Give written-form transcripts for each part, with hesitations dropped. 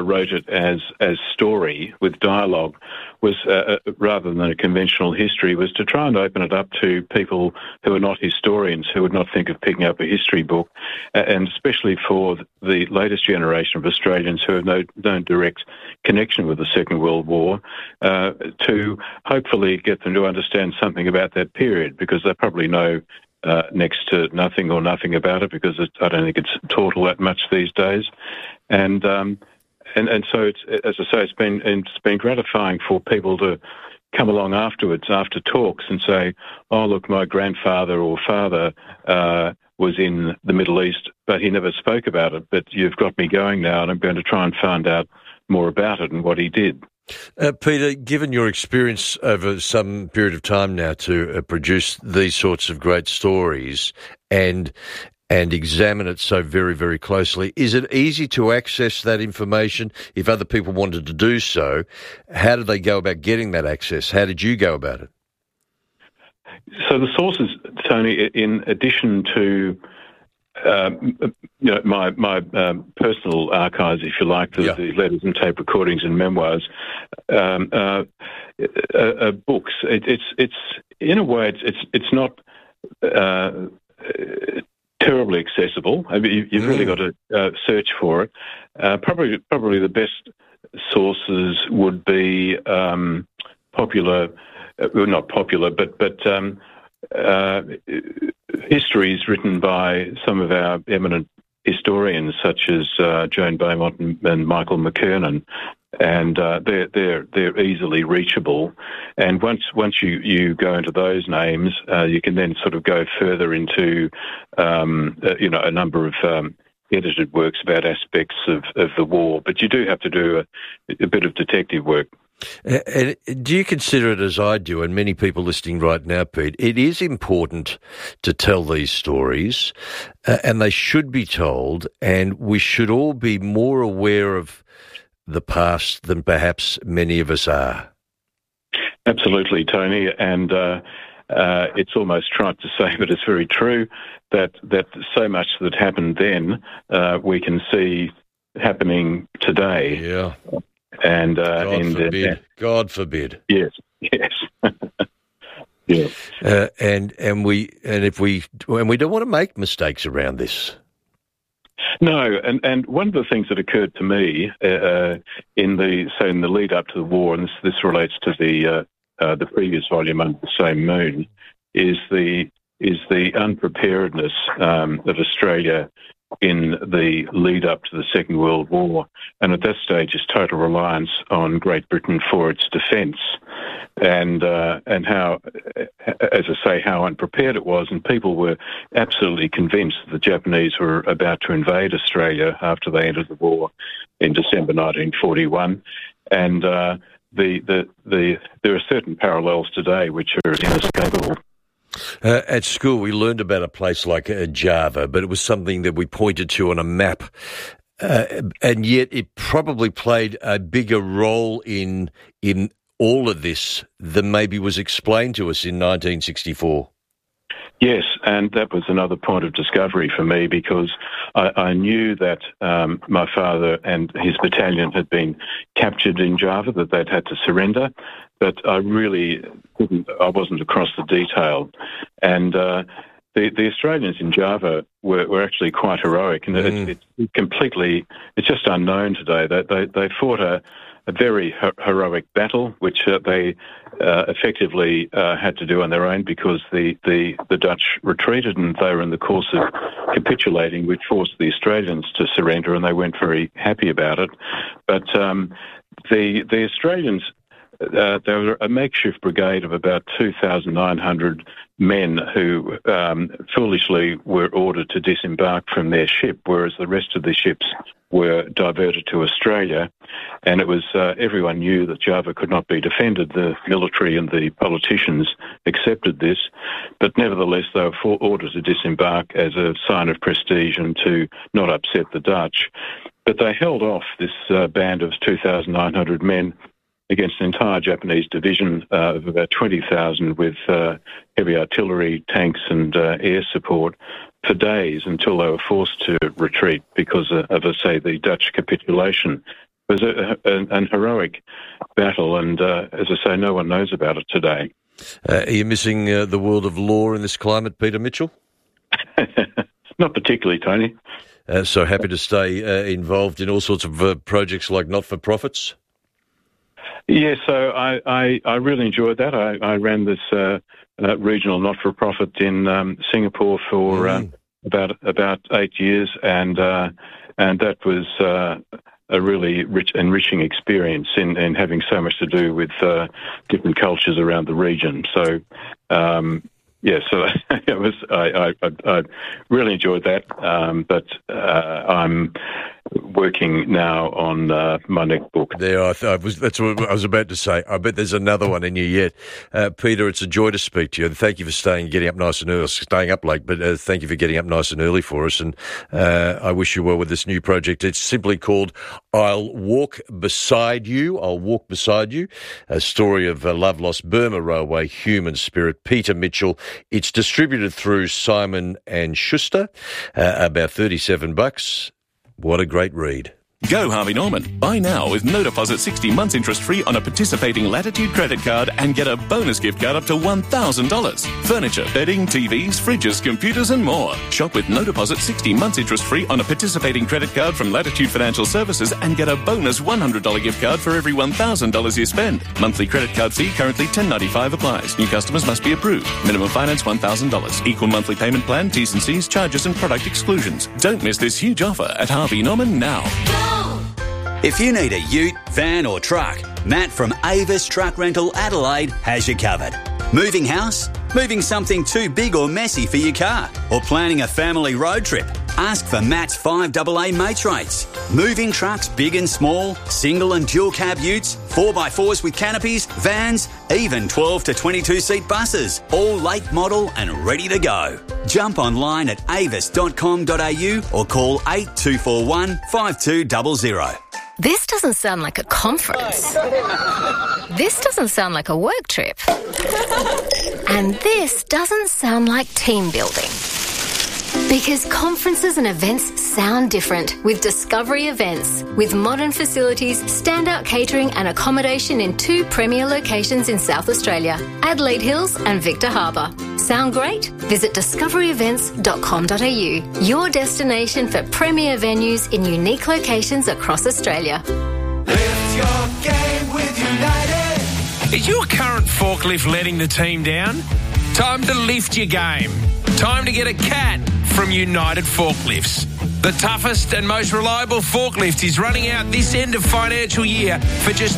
wrote it as story with dialogue was, rather than a conventional history, was to try and open it up to people who are not historians, who would not think of picking up a history book, and especially for the latest generation of Australians who have no direct connection with the Second World War, to hopefully get them to understand something about that period, because they probably know next to nothing or nothing about it, because I don't think it's taught all that much these days. And so, it's, as I say, it's been gratifying for people to come along afterwards, after talks, and say, "Oh, look, my grandfather or father was in the Middle East, but he never spoke about it. But you've got me going now, and I'm going to try and find out more about it and what he did." Peter, given your experience over some period of time now to produce these sorts of great stories and examine it so very, very closely, is it easy to access that information if other people wanted to do so? How did they go about getting that access? How did you go about it? So the sources, Tony, in addition to my personal archives, if you like, the letters and tape recordings and memoirs, books. It's in a way, it's not terribly accessible. I mean, you've really got to search for it. Probably the best sources would be popular, well, not popular, but histories written by some of our eminent historians, such as Joan Beaumont and Michael McKernan, and they're easily reachable. And once you go into those names, you can then sort of go further into a number of edited works about aspects of the war. But you do have to do a bit of detective work. And do you consider it, as I do, and many people listening right now, Pete, it is important to tell these stories, and they should be told, and we should all be more aware of the past than perhaps many of us are? Absolutely, Tony, and it's almost trite to say, but it's very true, that so much that happened then we can see happening today. Yeah. And God forbid. Yes. Yeah. And we don't want to make mistakes around this. No, and one of the things that occurred to me in the lead up to the war, and this relates to the previous volume, Under the Same Moon, is the unpreparedness of Australia in the lead up to the Second World War, and at that stage, its total reliance on Great Britain for its defence, and how, as I say, how unprepared it was, and people were absolutely convinced that the Japanese were about to invade Australia after they entered the war in December 1941, and there are certain parallels today which are inescapable. At school, we learned about a place like Java, but it was something that we pointed to on a map, and yet it probably played a bigger role in all of this than maybe was explained to us in 1964. Yes, and that was another point of discovery for me, because I knew that my father and his battalion had been captured in Java, that they'd had to surrender, but I wasn't across the detail. And the Australians in Java were actually quite heroic, and it's just unknown today. They fought a very heroic battle, which they effectively had to do on their own, because the Dutch retreated, and they were in the course of capitulating, which forced the Australians to surrender, and they weren't very happy about it. But the Australians, they were a makeshift brigade of about 2,900 men who foolishly were ordered to disembark from their ship, whereas the rest of the ships were diverted to Australia. And it was everyone knew that Java could not be defended. The military and the politicians accepted this, but nevertheless they were ordered to disembark as a sign of prestige and to not upset the Dutch. But they held off this band of 2,900 men against an entire Japanese division of about 20,000 with heavy artillery, tanks and air support for days, until they were forced to retreat because of, say, the Dutch capitulation. was an heroic battle, and as I say, no one knows about it today. Are you missing the world of law in this climate, Peter Mitchell? Not particularly, Tony. So happy to stay involved in all sorts of projects like not-for-profits? Yeah, so I really enjoyed that. I ran this regional not-for-profit in Singapore for about 8 years, and that was a really enriching experience in having so much to do with different cultures around the region. So. So it was. I really enjoyed that, but I'm working now on my next book. That's what I was about to say. I bet there's another one in you yet, Peter. It's a joy to speak to you, and thank you for staying up late. But thank you for getting up nice and early for us. And I wish you well with this new project. It's simply called "I'll Walk Beside You." I'll walk beside you. A story of love lost Burma Railway human spirit. Peter Mitchell. It's distributed through Simon & Schuster, about $37. What a great read. Go Harvey Norman. Buy now with no deposit 60 months interest free on a participating Latitude credit card and get a bonus gift card up to $1,000. Furniture, bedding, TVs, fridges, computers and more. Shop with no deposit 60 months interest free on a participating credit card from Latitude Financial Services and get a bonus $100 gift card for every $1,000 you spend. Monthly credit card fee currently $10.95 applies. New customers must be approved. Minimum finance $1,000. Equal monthly payment plan, T's and C's, charges and product exclusions. Don't miss this huge offer at Harvey Norman now. If you need a ute, van or truck, Matt from Avis Truck Rental Adelaide has you covered. Moving house? Moving something too big or messy for your car? Or planning a family road trip? Ask for Matt's 5AA mates rates. Moving trucks big and small, single and dual cab utes, 4x4s with canopies, vans, even 12 to 22 seat buses, all late model and ready to go. Jump online at avis.com.au or call 8241 5200. This doesn't sound like a conference. This doesn't sound like a work trip. And this doesn't sound like team building. Because conferences and events sound different with Discovery Events. With modern facilities, standout catering and accommodation in 2 premier locations in South Australia, Adelaide Hills and Victor Harbour. Sound great? Visit discoveryevents.com.au, your destination for premier venues in unique locations across Australia. Lift your game with United. Is your current forklift letting the team down? Time to lift your game. Time to get a CAT from United Forklifts. The toughest and most reliable forklift is running out this end of financial year for just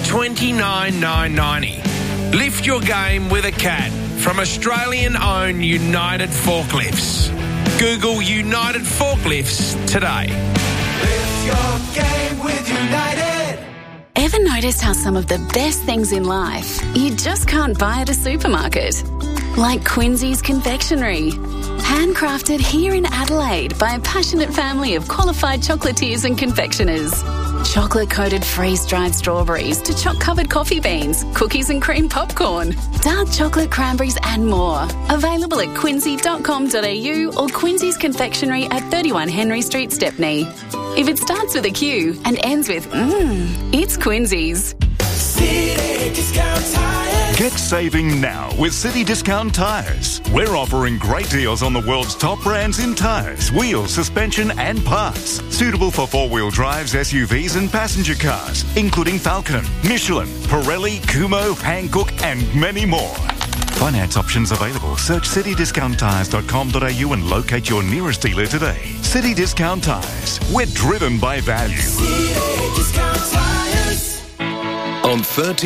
$29,990. Lift your game with a CAT from Australian-owned United Forklifts. Google United Forklifts today. Lift your game with United. Ever noticed how some of the best things in life you just can't buy at a supermarket? Like Quincy's Confectionery. Handcrafted here in Adelaide by a passionate family of qualified chocolatiers and confectioners. Chocolate-coated freeze-dried strawberries to choc-covered coffee beans, cookies and cream popcorn, dark chocolate cranberries and more. Available at quincy.com.au or Quincy's Confectionery at 31 Henry Street, Stepney. If it starts with a Q and ends with it's Quincy's. City Discount Tires. Get saving now with City Discount Tires. We're offering great deals on the world's top brands in tyres, wheels, suspension and parts. Suitable for four-wheel drives, SUVs and passenger cars, including Falcon, Michelin, Pirelli, Kumho, Hankook and many more. Finance options available. Search citydiscounttires.com.au and locate your nearest dealer today. City Discount Tires. We're driven by value. City Discount Tires. On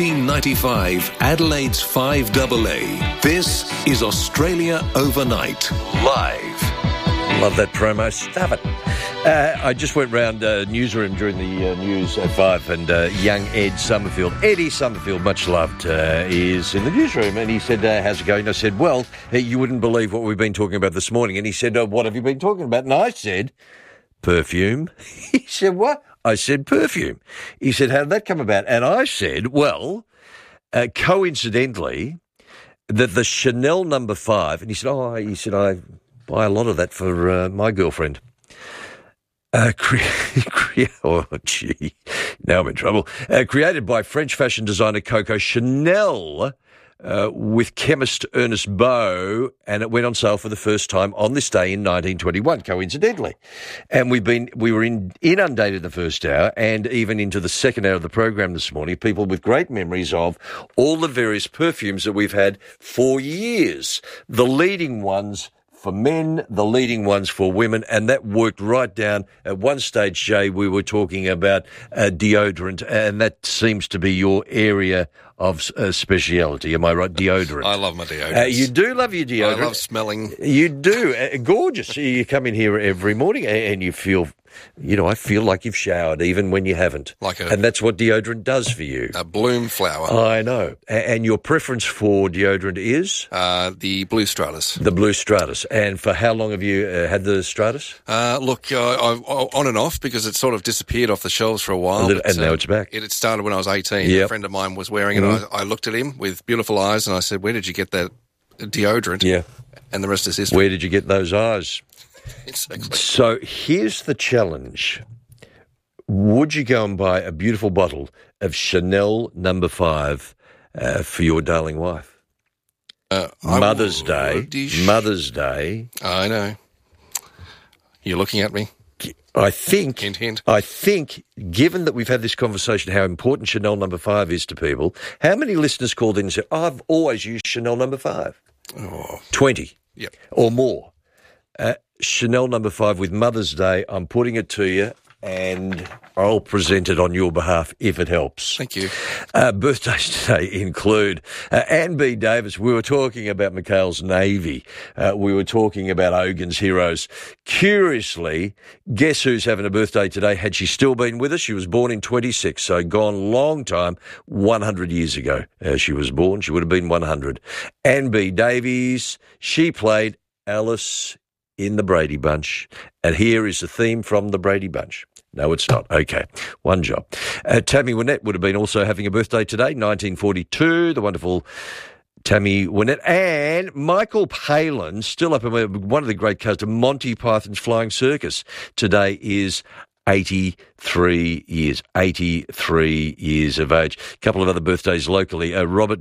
1395 Adelaide's 5AA, this is Australia Overnight, live. Love that promo. Stuff it. I just went round newsroom during the news at 5 and young Eddie Summerfield, much loved, is in the newsroom and he said, how's it going? I said, well, you wouldn't believe what we've been talking about this morning. And he said, what have you been talking about? And I said, perfume. He said, what? I said, perfume. He said, how did that come about? And I said, well, coincidentally, that the Chanel No. 5, and he said, I buy a lot of that for my girlfriend. Oh, gee. Now I'm in trouble. Created by French fashion designer Coco Chanel with chemist Ernest Beau, and it went on sale for the first time on this day in 1921, coincidentally. And we were inundated the first hour and even into the second hour of the program this morning, people with great memories of all the various perfumes that we've had for years. The leading ones for men, the leading ones for women, and that worked right down. At one stage, Jay, we were talking about deodorant, and that seems to be your area of speciality. Am I right? Deodorant. I love my deodorant. You do love your deodorant. I love smelling. You do. Gorgeous. You come in here every morning and you feel, I feel like you've showered even when you haven't. And that's what deodorant does for you. A bloom flower. I know. And your preference for deodorant is? The Blue Stratus. The Blue Stratus. And for how long have you had the Stratus? Look, on and off, because it sort of disappeared off the shelves for a while. And now it's back. It started when I was 18. Yep. A friend of mine was wearing it. I looked at him with beautiful eyes and I said, "Where did you get that deodorant?" Yeah. And the rest is history. Where did you get those eyes? Exactly. So here's the challenge. Would you go and buy a beautiful bottle of Chanel No. 5 for your darling wife? Mother's Day. Mother's Day. I know. You're looking at me. I think, hint, hint. I think, given that we've had this conversation, how important Chanel No. 5 is to people, how many listeners called in and said, I've always used Chanel No. 5? 20 Yep. or more. Chanel No. 5 with Mother's Day, I'm putting it to you, and I'll present it on your behalf if it helps. Thank you. Birthdays today include Anne B. Davis. We were talking about McHale's Navy. We were talking about Ogan's Heroes. Curiously, guess who's having a birthday today? Had she still been with us? She was born in 26, so gone long time, 100 years ago. She was born. She would have been 100. Anne B. Davies, she played Alice in the Brady Bunch. And here is the theme from the Brady Bunch. No, it's not. Okay, one job. Tammy Wynette would have been also having a birthday today, 1942, the wonderful Tammy Wynette. And Michael Palin, still up in one of the great cast of Monty Python's Flying Circus. Today is 83 years of age. A couple of other birthdays locally. Robert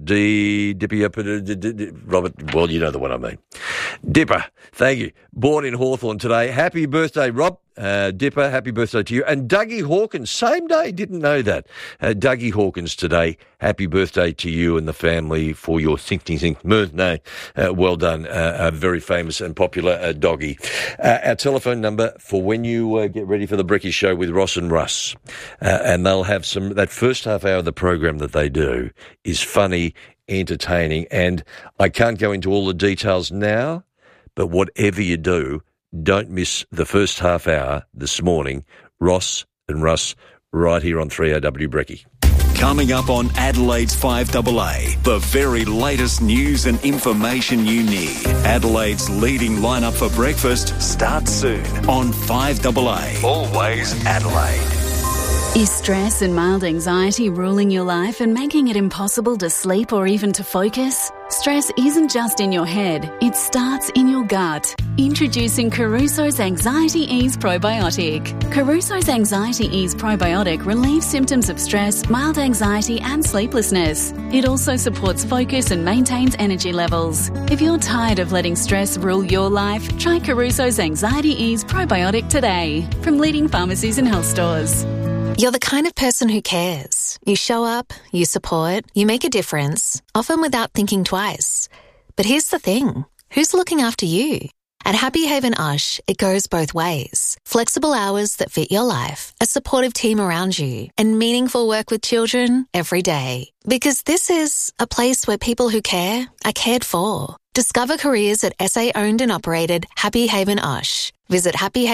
Robert, well, you know the one I mean. Dipper, thank you. Born in Hawthorne today. Happy birthday, Rob. Dipper, happy birthday to you. And Dougie Hawkins, same day, didn't know that. Dougie Hawkins today, happy birthday to you and the family for your birthday. Well done. A very famous and popular doggy. Our telephone number for when you get ready for the Brekkie Show with Ross and Russ. And they'll have that first half hour of the program that they do is funny, entertaining, and I can't go into all the details now, but whatever you do, don't miss the first half hour this morning. Ross and Russ right here on 3AW Brekkie. Coming up on Adelaide's 5AA, the very latest news and information you need. Adelaide's leading lineup for breakfast starts soon on 5AA. Always Adelaide. Is stress and mild anxiety ruling your life and making it impossible to sleep or even to focus? Stress isn't just in your head, it starts in your gut. Introducing Caruso's Anxiety Ease Probiotic. Caruso's Anxiety Ease Probiotic relieves symptoms of stress, mild anxiety and sleeplessness. It also supports focus and maintains energy levels. If you're tired of letting stress rule your life, try Caruso's Anxiety Ease Probiotic today from leading pharmacies and health stores. You're the kind of person who cares. You show up, you support, you make a difference, often without thinking twice. But here's the thing, who's looking after you? At Happy Haven Ush, it goes both ways. Flexible hours that fit your life, a supportive team around you, and meaningful work with children every day. Because this is a place where people who care are cared for. Discover careers at SA-owned and operated Happy Haven Ush. Visit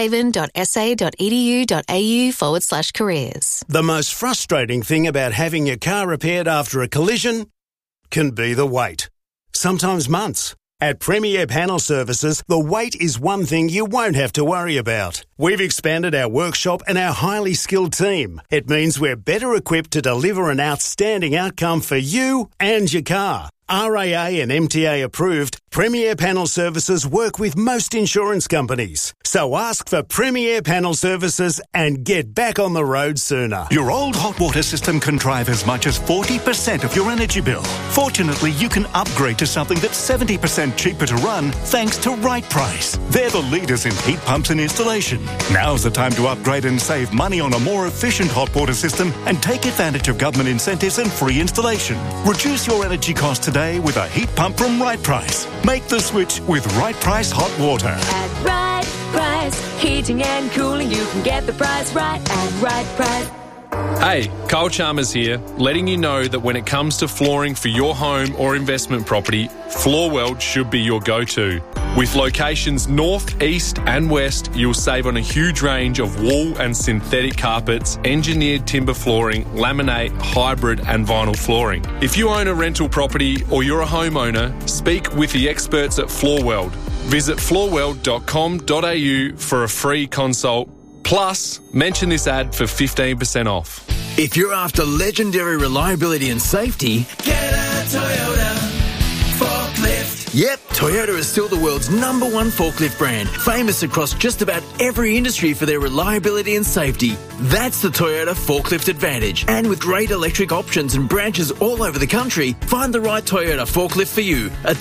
happyhaven.sa.edu/careers. The most frustrating thing about having your car repaired after a collision can be the wait. Sometimes months. At Premier Panel Services, the wait is one thing you won't have to worry about. We've expanded our workshop and our highly skilled team. It means we're better equipped to deliver an outstanding outcome for you and your car. RAA and MTA approved, Premier Panel Services work with most insurance companies. So ask for Premier Panel Services and get back on the road sooner. Your old hot water system can drive as much as 40% of your energy bill. Fortunately, you can upgrade to something that's 70% cheaper to run thanks to Right Price. They're the leaders in heat pumps and installation. Now's the time to upgrade and save money on a more efficient hot water system and take advantage of government incentives and free installation. Reduce your energy costs today with a heat pump from Right Price. Make the switch with Right Price Hot Water. At Right Price, heating and cooling, you can get the price right at Right Price. Hey, Carl Chalmers here, letting you know that when it comes to flooring for your home or investment property, Floorworld should be your go-to. With locations north, east and west, you'll save on a huge range of wool and synthetic carpets, engineered timber flooring, laminate, hybrid and vinyl flooring. If you own a rental property or you're a homeowner, speak with the experts at Floorworld. Visit floorworld.com.au for a free consult. Plus, mention this ad for 15% off. If you're after legendary reliability and safety, get a Toyota forklift. Yep, Toyota is still the world's #1 forklift brand, famous across just about every industry for their reliability and safety. That's the Toyota Forklift Advantage. And with great electric options and branches all over the country, find the right Toyota forklift for you at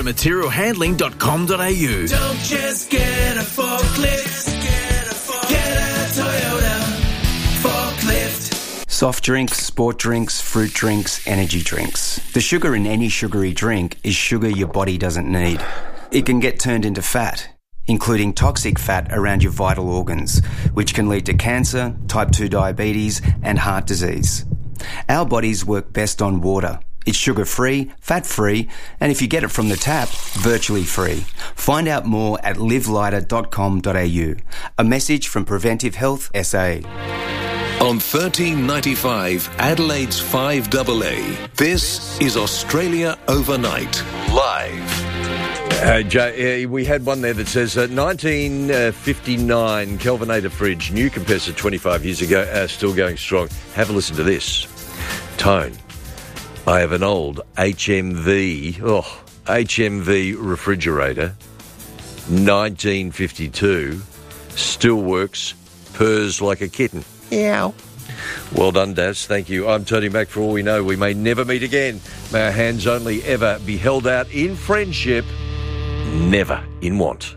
toyotamaterialhandling.com.au. Don't just get a forklift, get a Toyota forklift. Soft drinks, sport drinks, fruit drinks, energy drinks. The sugar in any sugary drink is sugar your body doesn't need. It can get turned into fat, including toxic fat around your vital organs, which can lead to cancer, type 2 diabetes, and heart disease. Our bodies work best on water. It's sugar-free, fat-free, and if you get it from the tap, virtually free. Find out more at livelighter.com.au. A message from Preventive Health SA. On 1395 Adelaide's 5AA, this is Australia Overnight, live. We had one there that says 1959 Kelvinator fridge, new compressor 25 years ago, still going strong. Have a listen to this. Tone. I have an old HMV refrigerator, 1952, still works, purrs like a kitten. Meow. Well done, Daz. Thank you. I'm Tony Mack. For all we know, we may never meet again. May our hands only ever be held out in friendship, never in want.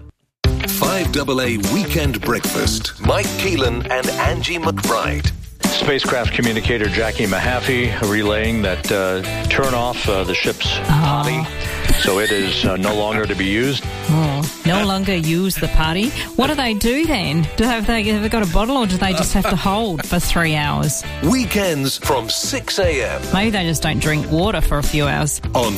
5AA Weekend Breakfast. Mike Keelan and Angie McBride. Spacecraft communicator Jackie Mahaffey relaying that turn off the ship's potty, so it is no longer to be used. No longer use the potty. What do they do then? Have they got a bottle, or do they just have to hold for 3 hours? Weekends from 6 a.m. Maybe they just don't drink water for a few hours. On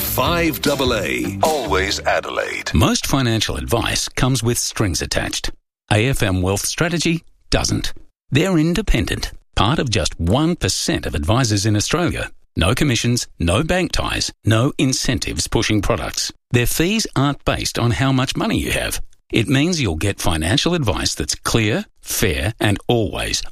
5AA, always Adelaide. Most financial advice comes with strings attached. AFM Wealth Strategy doesn't. They're independent. Part of just 1% of advisors in Australia. No commissions, no bank ties, no incentives pushing products. Their fees aren't based on how much money you have. It means you'll get financial advice that's clear, fair, and always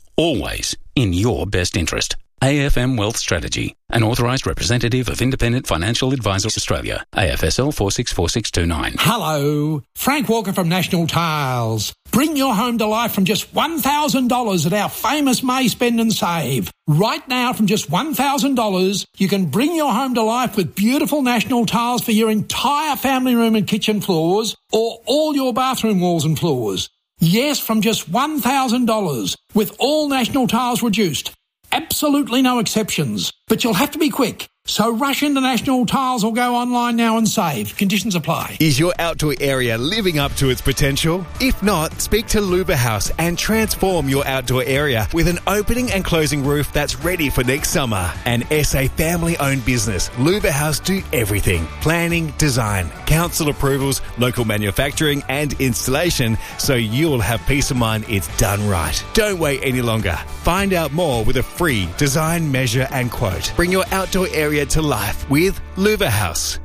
in your best interest. AFM Wealth Strategy, an authorised representative of Independent Financial Advisors Australia, AFSL 464629. Hello, Frank Walker from National Tiles. Bring your home to life from just $1,000 at our famous May Spend and Save. Right now, from just $1,000, you can bring your home to life with beautiful National Tiles for your entire family room and kitchen floors, or all your bathroom walls and floors. Yes, from just $1,000, with all National Tiles reduced. Absolutely no exceptions. But you'll have to be quick. So rush into National Tiles or go online now and save. Conditions apply. Is your outdoor area living up to its potential? If not, speak to Luba House and transform your outdoor area with an opening and closing roof that's ready for next summer. An SA family-owned business, Luba House do everything. Planning, design, council approvals, local manufacturing and installation, so you'll have peace of mind it's done right. Don't wait any longer. Find out more with a free design, measure and quote. Bring your outdoor area to life with Luba House.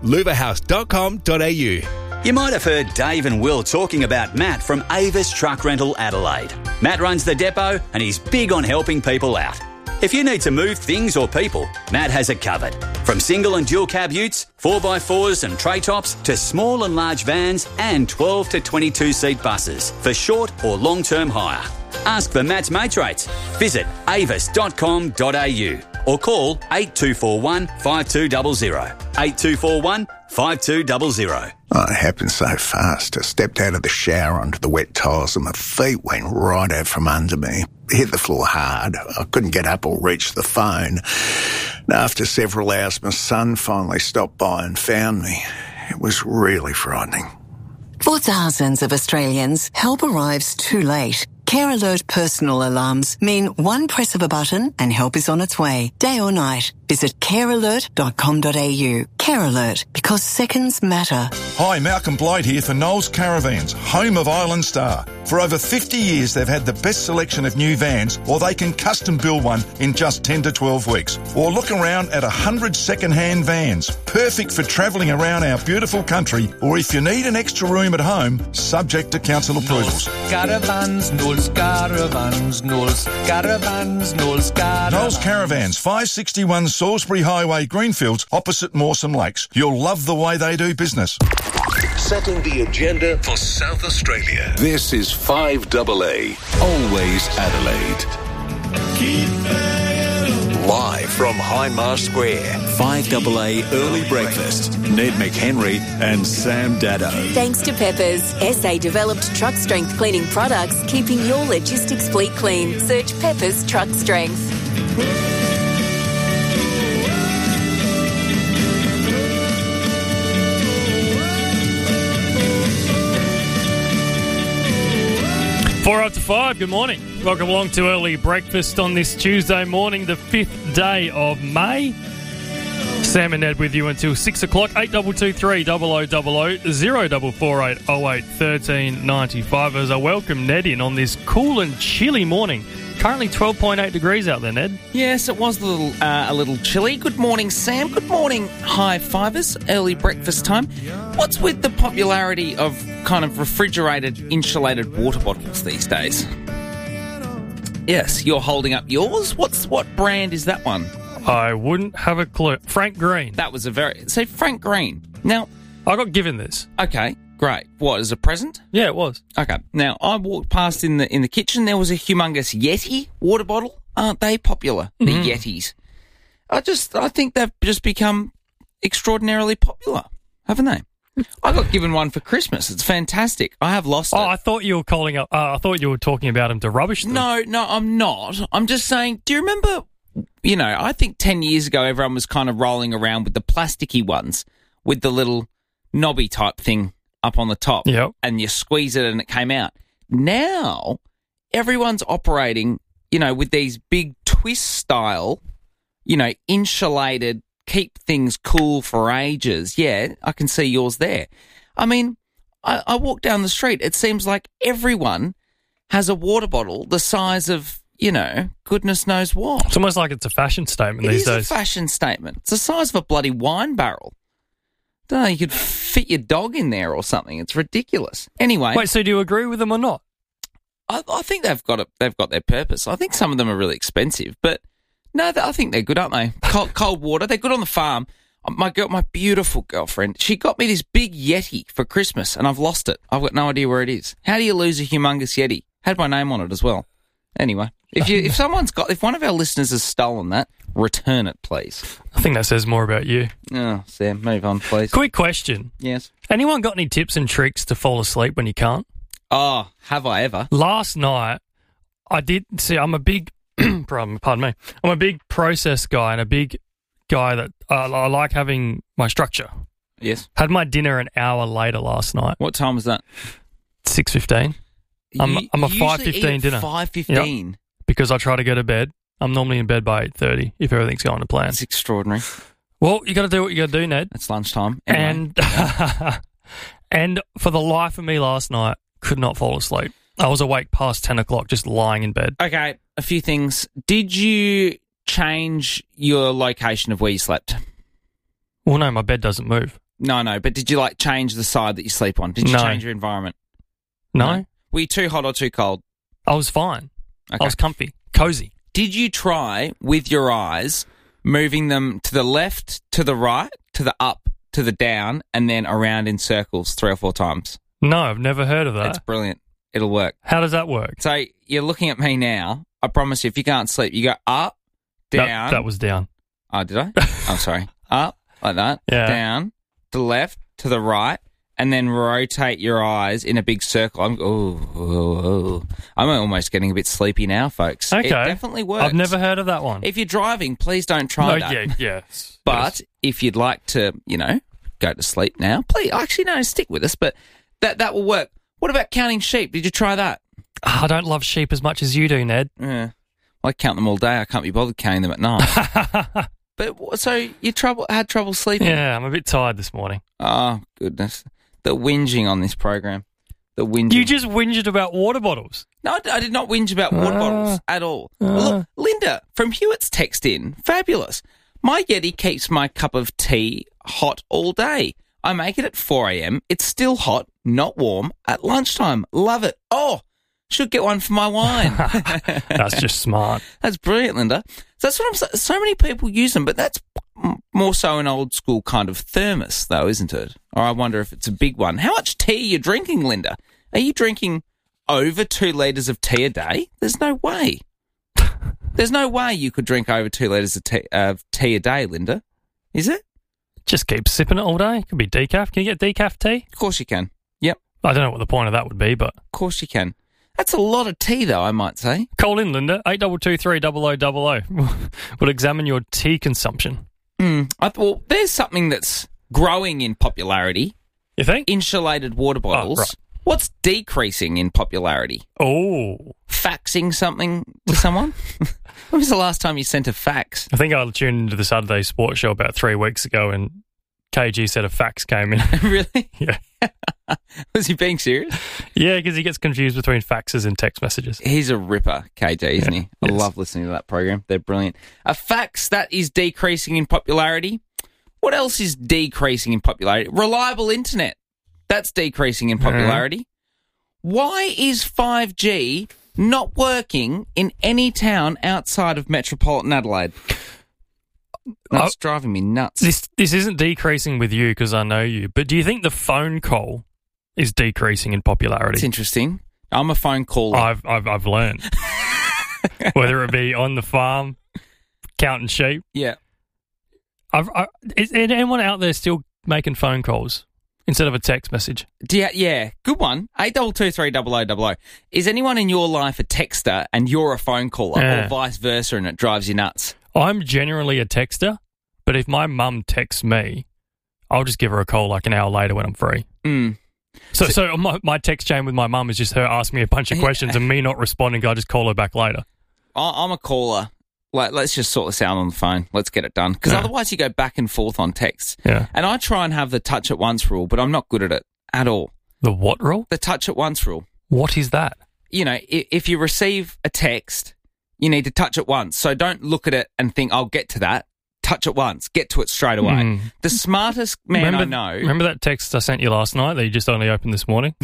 lubahouse.com.au. You might have heard Dave and Will talking about Matt from Avis Truck Rental Adelaide. Matt runs the depot and he's big on helping people out. If you need to move things or people, Matt has it covered. From single and dual cab utes, 4x4s and tray tops, to small and large vans and 12 to 22 seat buses for short or long-term hire. Ask for Matt's Mates Rates. Visit avis.com.au or call 8241 5200. 8241 5200. Oh, it happened so fast. I stepped out of the shower onto the wet tiles and my feet went right out from under me. Hit the floor hard. I couldn't get up or reach the phone. And after several hours, my son finally stopped by and found me. It was really frightening. For thousands of Australians, help arrives too late. Care Alert personal alarms mean one press of a button and help is on its way, day or night. Visit carealert.com.au. Care Alert, because seconds matter. Hi, Malcolm Blight here for Knowles Caravans, home of Island Star. For over 50 years, they've had the best selection of new vans, or they can custom build one in just 10 to 12 weeks. Or look around at 100 second-hand vans, perfect for travelling around our beautiful country, or if you need an extra room at home, subject to council approvals. Caravans, Knowles Caravans, Knowles Caravans, Knowles Caravans. Knowles Caravans, 561 Salisbury Highway, Greenfields, opposite Mawson Lakes. You'll love the way they do business. Setting the agenda for South Australia. This is 5AA, always Adelaide. Live from Hindmarsh Square. 5AA Early Breakfast. Ned McHenry and Sam Daddo. Thanks to Peppers, SA developed truck strength cleaning products, keeping your logistics fleet clean. Search Peppers Truck Strength. Four up to 5, good morning. Welcome along to Early Breakfast on this Tuesday morning, the 5th day of May. Sam and Ned with you until 6 o'clock, 8223 0000 0448 08 1395 as I welcome Ned in on this cool and chilly morning. Currently 12.8 degrees out there, Ned. Yes, it was a little chilly. Good morning, Sam. Good morning, high fivers. Early breakfast time. What's with the popularity of kind of refrigerated, insulated water bottles these days? Yes, you're holding up yours. What brand is that one? I wouldn't have a clue. Frank Green. That was so Frank Green. Now, I got given this. Okay. Great. What, as a present? Yeah, it was. Okay. Now, I walked past in the kitchen. There was a humongous Yeti water bottle. Aren't they popular? The Yetis. I think they've just become extraordinarily popular, haven't they? I got given one for Christmas. It's fantastic. I have lost it. I thought you were calling up. I thought you were talking about them to rubbish them. No, I'm not. I'm just saying. Do you remember? You know, I think 10 years ago, everyone was kind of rolling around with the plasticky ones with the little knobby type thing up on the top, and you squeeze it and it came out. Now, everyone's operating, with these big twist style, insulated, keep things cool for ages. Yeah, I can see yours there. I mean, I walk down the street. It seems like everyone has a water bottle the size of, goodness knows what. It's almost like it's a fashion statement these days. It is a fashion statement. It's the size of a bloody wine barrel. Don't know, you could fit your dog in there or something. It's ridiculous. Anyway. Wait, so do you agree with them or not? I think they've got their purpose. I think some of them are really expensive, but no, I think they're good, aren't they? Cold water. They're good on the farm. My beautiful girlfriend, she got me this big Yeti for Christmas and I've lost it. I've got no idea where it is. How do you lose a humongous Yeti? Had my name on it as well. Anyway, if one of our listeners has stolen that, return it, please. I think that says more about you. Oh, Sam, move on, please. Quick question. Yes. Anyone got any tips and tricks to fall asleep when you can't? Oh, have I ever? Last night, I did see. I'm a big, pardon me. I'm a big process guy and a big guy that I like having my structure. Yes. Had my dinner an hour later last night. What time was that? 6:15. I'm a 5:15 dinner. 5:15. Yep. Because I try to go to bed. I'm normally in bed by 8:30 if everything's going to plan. It's extraordinary. Well, you got to do what you got to do, Ned. It's lunchtime. Anyway. And for the life of me last night, could not fall asleep. I was awake past 10 o'clock, just lying in bed. Okay, a few things. Did you change your location of where you slept? Well, no, my bed doesn't move. No, but did you change the side that you sleep on? Did you change your environment? No. Were you too hot or too cold? I was fine. Okay. I was comfy, cozy. did you try with your eyes moving them to the left, to the right, to the up, to the down, and then around in circles 3 or 4 times? No, I've never heard of that. It's brilliant. It'll work. How does that work? So you're looking at me now. I promise you, if you can't sleep, you go up, down. That was down. Oh, did I? I'm sorry. Up, like that. Yeah. Down, to the left, to the right, and then rotate your eyes in a big circle. I'm almost getting a bit sleepy now, folks. Okay. It definitely works. I've never heard of that one. If you're driving, please don't try that. Yes. But if you'd like to, go to sleep now, please. Actually, no, stick with us, but that will work. What about counting sheep? Did you try that? I don't love sheep as much as you do, Ned. Yeah. I count them all day. I can't be bothered counting them at night. But so you had trouble sleeping? Yeah, I'm a bit tired this morning. Oh, goodness. The whinging on this program. The whinging. You just whinged about water bottles. No, I did not whinge about water bottles at all. Look, Linda from Hewitt's text in. Fabulous. My Yeti keeps my cup of tea hot all day. I make it at 4 a.m. It's still hot, not warm, at lunchtime. Love it. Oh, should get one for my wine. That's just smart. That's brilliant, Linda. So that's what I'm saying. So many people use them, but that's more so an old school kind of thermos, though, isn't it? Or I wonder if it's a big one. How much tea are you drinking, Linda? Are you drinking over 2 litres of tea a day? There's no way. There's no way you could drink over 2 litres of tea a day, Linda. Is it? Just keep sipping it all day. It could be decaf. Can you get decaf tea? Of course you can. Yep. I don't know what the point of that would be, but... Of course you can. That's a lot of tea, though, I might say. Call in, Linda. 8223 0000. We'll examine your tea consumption. Well, there's something that's growing in popularity. You think? Insulated water bottles. Oh, right. What's decreasing in popularity? Oh. Faxing something to someone? When was the last time you sent a fax? I think I tuned into the Saturday Sports Show about 3 weeks ago and KG said a fax came in. Really? Yeah. Was he being serious? Yeah, because he gets confused between faxes and text messages. He's a ripper, KJ, isn't he? I love listening to that program. They're brilliant. A fax that is decreasing in popularity. What else is decreasing in popularity? Reliable internet. That's decreasing in popularity. Why is 5G not working in any town outside of metropolitan Adelaide? That's driving me nuts. This isn't decreasing with you because I know you, but do you think the phone call is decreasing in popularity? It's interesting. I'm a phone caller. I've learned. Whether it be on the farm, counting sheep. Yeah. Is anyone out there still making phone calls instead of a text message? Yeah, good one. 8223 0000. Is anyone in your life a texter and you're a phone caller, or vice versa, and it drives you nuts? I'm generally a texter, but if my mum texts me, I'll just give her a call like an hour later when I'm free. So my text chain with my mum is just her asking me a bunch of questions and me not responding. I just call her back later. I'm a caller. Like, let's just sort this out on the phone. Let's get it done. Because otherwise you go back and forth on texts. Yeah. And I try and have the touch at once rule, but I'm not good at it at all. The what rule? The touch at once rule. What is that? You know, if you receive a text, you need to touch it once. So don't look at it and think, I'll get to that. Touch it once. Get to it straight away. The smartest man I know... Remember that text I sent you last night that you just only opened this morning?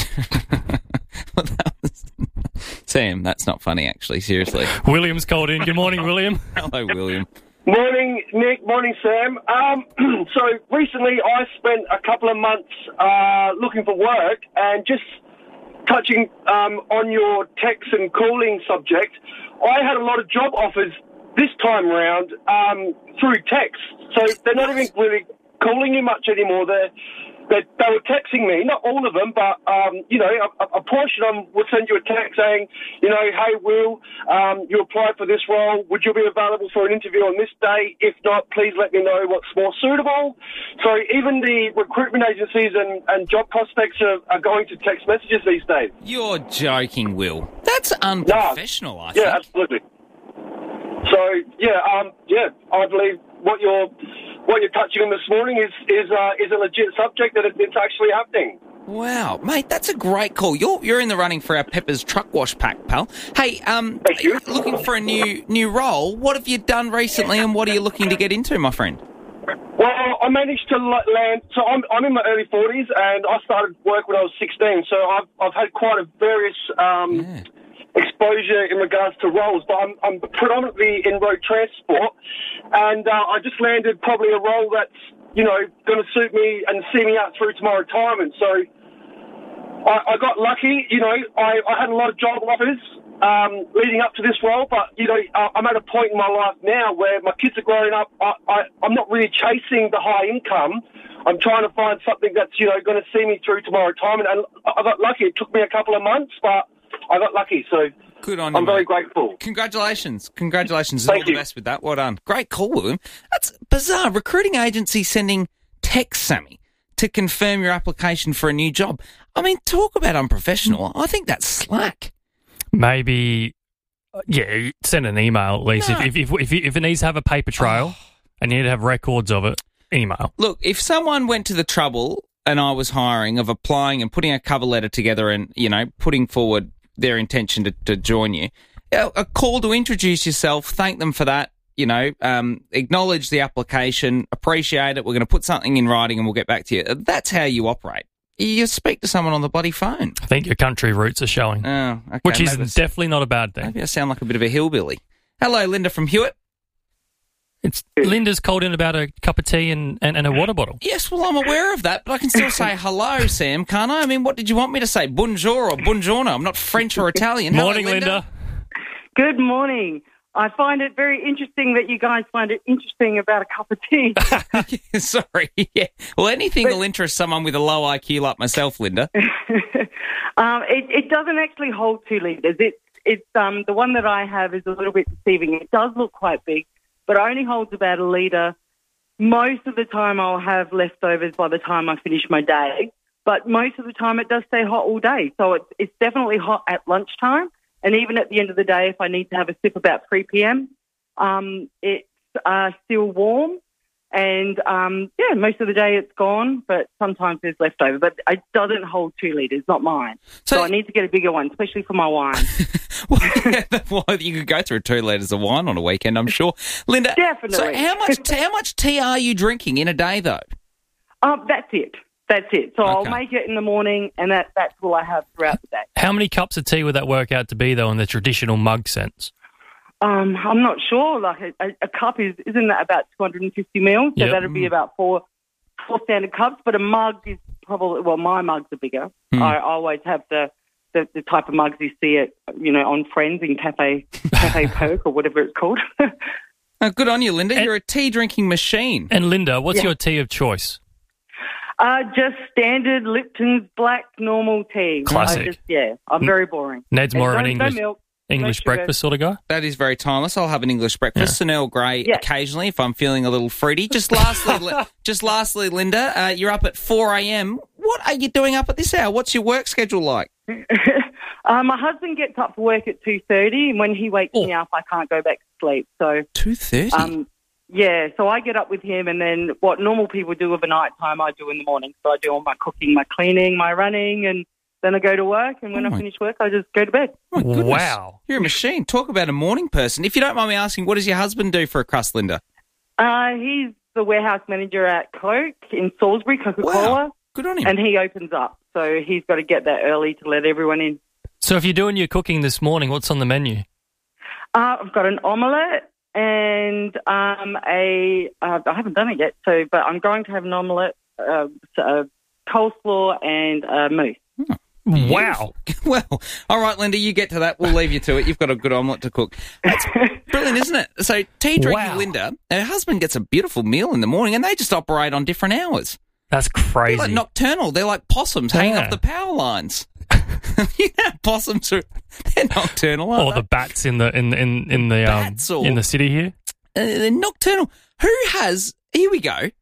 Sam, that's not funny, actually. Seriously. William's called in. Good morning, William. Hello, William. Morning, Nick. Morning, Sam. So recently I spent a couple of months looking for work, and just touching on your text and calling subject, I had a lot of job offers this time round through text. So they're not even really calling you much anymore. They were texting me, not all of them, but, a portion of them would send you a text saying, hey, Will, you applied for this role. Would you be available for an interview on this day? If not, please let me know what's more suitable. So even the recruitment agencies and job prospects are going to text messages these days. You're joking, Will. That's unprofessional, I think. Yeah, absolutely. So, I believe what you're touching on this morning is a legit subject, that it's actually happening. Wow, mate, that's a great call. You're in the running for our Peppers truck wash pack, pal. Hey, Thank you. Looking for a new role. What have you done recently, and what are you looking to get into, my friend? Well, I managed to land. So I'm in my early 40s, and I started work when I was 16. So I've had quite a various exposure in regards to roles, but I'm predominantly in road transport, and I just landed probably a role that's, you know, going to suit me and see me out through to my retirement. So I got lucky. You know, I had a lot of job offers leading up to this role, but, you know, I'm at a point in my life now where my kids are growing up. I'm not really chasing the high income. I'm trying to find something that's, you know, going to see me through to my retirement. And I got lucky. It took me a couple of months, but I got lucky. So good on you. I'm very grateful. Congratulations. Congratulations. Thank All the you. best with that. Well done. Great call, William. That's bizarre. Recruiting agency sending text, Sammy, to confirm your application for a new job. I mean, talk about unprofessional. I think that's slack. Maybe, yeah, send an email at least. No. If it needs to have a paper trail and you need to have records of it, email. Look, if someone went to the trouble and I was hiring of applying and putting a cover letter together and, you know, putting forward their intention to join you, a call to introduce yourself, thank them for that, you know, acknowledge the application, appreciate it, we're going to put something in writing and we'll get back to you. That's how you operate. You speak to someone on the bloody phone. I think your country roots are showing. Oh, okay. Which is definitely not a bad thing. Maybe I sound like a bit of a hillbilly. Hello, Linda from Hewitt. Linda's called in about a cup of tea and a water bottle. Yes, well, I'm aware of that, but I can still say hello, Sam, can't I? I mean, what did you want me to say? Bonjour or buongiorno? I'm not French or Italian. Morning, Hello, Linda. Good morning. I find it very interesting that you guys find it interesting about a cup of tea. Sorry. Yeah. Well, anything will interest someone with a low IQ like myself, Linda. It doesn't actually hold 2 litres. It's the one that I have is a little bit deceiving. It does look quite big, but it only holds about 1 litre. Most of the time I'll have leftovers by the time I finish my day, but most of the time it does stay hot all day. So it's definitely hot at lunchtime. And even at the end of the day, if I need to have a sip about 3 p.m., it's still warm. And, most of the day it's gone, but sometimes there's leftover. But it doesn't hold 2 litres, not mine. So I need to get a bigger one, especially for my wine. Well, you could go through 2 litres of wine on a weekend, I'm sure. Linda, definitely. So how much tea are you drinking in a day, though? That's it. So I'll make it in the morning, and that's all I have throughout the day. How many cups of tea would that work out to be, though, in the traditional mug sense? I'm not sure. Like a cup isn't that about 250 mils? So that'd be about four standard cups. But a mug is probably, well, my mugs are bigger. I always have the type of mugs you see at, you know, on Friends in Cafe Poke or whatever it's called. Good on you, Linda. You're a tea drinking machine. And Linda, what's your tea of choice? Just standard Lipton's black normal tea. Classic. I'm very boring. Ned's more of an no milk. English breakfast sort of guy? That is very timeless. I'll have an English breakfast, an Earl Grey occasionally if I'm feeling a little fruity. Just lastly, Linda, you're up at 4 a.m. What are you doing up at this hour? What's your work schedule like? My husband gets up for work at 2:30, and when he wakes me up, I can't go back to sleep. So 2:30? So I get up with him, and then what normal people do of a night time, I do in the morning. So I do all my cooking, my cleaning, my running, and then I go to work, and when I finish work, I just go to bed. Oh, my goodness. Wow. You're a machine. Talk about a morning person. If you don't mind me asking, what does your husband do for a crust, Linda? He's the warehouse manager at Coke in Salisbury, Coca-Cola. Wow. Good on him. And he opens up, so he's got to get there early to let everyone in. So if you're doing your cooking this morning, what's on the menu? I've got an omelette and I haven't done it yet, but I'm going to have an omelette, coleslaw and mousse. Wow. Well, all right, Linda, you get to that. We'll leave you to it. You've got a good omelette to cook. That's brilliant, isn't it? So tea drinking Linda, her husband gets a beautiful meal in the morning and they just operate on different hours. That's crazy. They're like nocturnal. They're like possums hanging off the power lines. Possums they're nocturnal, aren't or the bats in the city here. They're nocturnal. Here we go,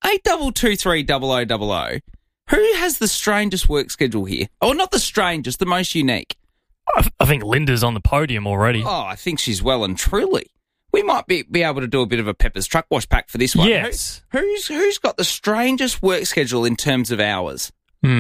82230000. Who has the strangest work schedule here? Oh, not the strangest, the most unique. I think Linda's on the podium already. Oh, I think she's well and truly. We might be able to do a bit of a Pepper's Truck Wash pack for this one. Yes. Who's got the strangest work schedule in terms of hours?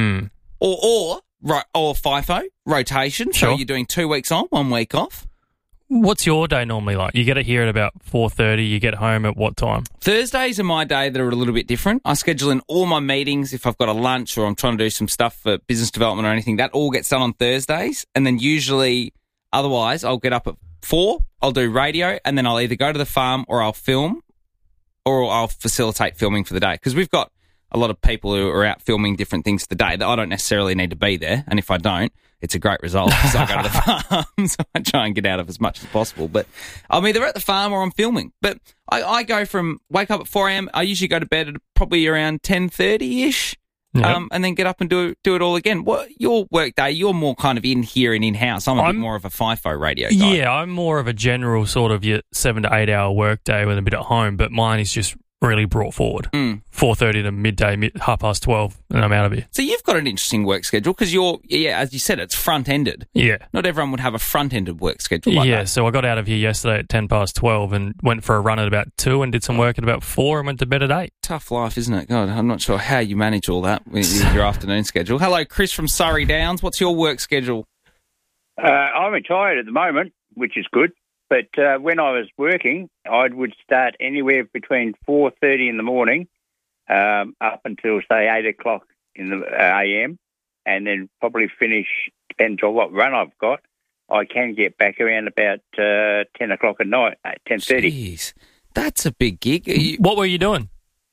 Or FIFO, rotation, Sure. so you're doing 2 weeks on, 1 week off. What's your day normally like? You get it here at about 4:30. You get home at what time? Thursdays are my day that are a little bit different. I schedule in all my meetings. If I've got a lunch or I'm trying to do some stuff for business development or anything, that all gets done on Thursdays. And then usually Otherwise, I'll get up at 4, I'll do radio, and then I'll either go to the farm or I'll film or I'll facilitate filming for the day. Because we've got a lot of people who are out filming different things for the day that I don't necessarily need to be there. And if I don't, it's a great result because I go to the farm. So I try and get out of as much as possible. But I'm either at the farm or I'm filming. But I go from wake up at 4 a.m. I usually go to bed at probably around 10:30-ish. Yep. And then get up and do it all again. What your work day? You're more kind of in here and in-house. I'm bit more of a FIFO radio guy. Yeah, I'm more of a general sort of your 7 to 8 hour work day with a bit at home, but mine is just really brought forward. 4:30 to midday, 12:30, and I'm out of here. So you've got an interesting work schedule because as you said, it's front-ended. Yeah. Not everyone would have a front-ended work schedule like that. So I got out of here yesterday at 12:10 and went for a run at about 2 and did some work at about 4 and went to bed at 8. Tough life, isn't it? God, I'm not sure how you manage all that with your afternoon schedule. Hello, Chris from Surrey Downs. What's your work schedule? I'm retired at the moment, which is good. But when I was working, I would start anywhere between 4:30 in the morning up until, say, 8 o'clock in the a.m. and then probably finish, depends on what run I've got. I can get back around about 10 o'clock at night, 10:30. Jeez, that's a big gig. What were you doing?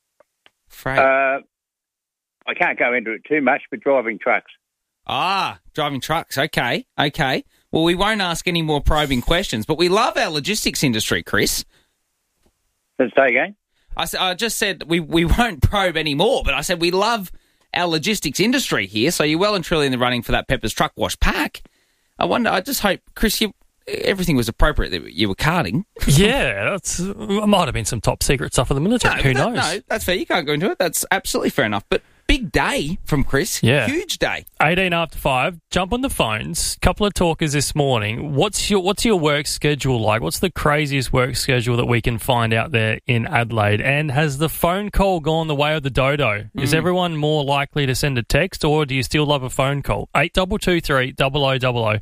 I can't go into it too much, but driving trucks. Driving trucks. Okay. Well, we won't ask any more probing questions, but we love our logistics industry, Chris. Let's say again? I just said we won't probe anymore, but I said we love our logistics industry here, so you're well and truly in the running for that Pepper's Truck Wash pack. I just hope, Chris, everything was appropriate that you were carting. Yeah, it might have been some top secret stuff for the military. Who knows? No, that's fair. You can't go into it. That's absolutely fair enough. But big day from Chris. Yeah. Huge day. 18 after 5. Jump on the phones. Couple of talkers this morning. What's your work schedule like? What's the craziest work schedule that we can find out there in Adelaide? And has the phone call gone the way of the dodo? Is everyone more likely to send a text, or do you still love a phone call? 8223 0000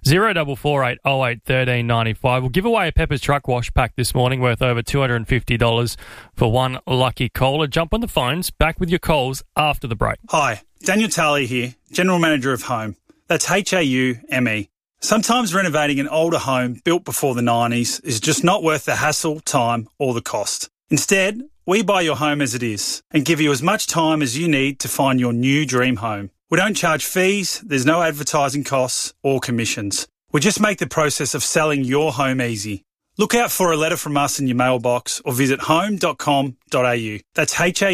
0448 08 13 95. We'll give away a Pepper's Truck Wash pack this morning worth over $250 for one lucky caller. Jump on the phones. Back with your calls after the break. Hi, Daniel Talley here, General Manager of Home. That's HAUME. Sometimes renovating an older home built before the 90s is just not worth the hassle, time or the cost. Instead, we buy your home as it is and give you as much time as you need to find your new dream home. We don't charge fees, there's no advertising costs or commissions. We just make the process of selling your home easy. Look out for a letter from us in your mailbox or visit home.com.au. That's